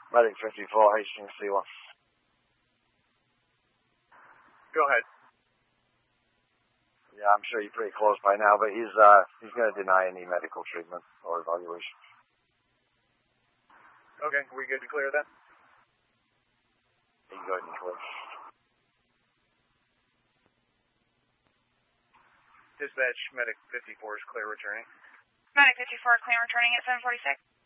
Medic 54, Hastings C1. Go ahead. Yeah, I'm sure you're pretty close by now, but he's going to deny any medical treatment or evaluation. Okay, we good to clear then? You can go ahead and clear. Dispatch, Medic 54 is clear returning. Medic 54 clear returning at 746.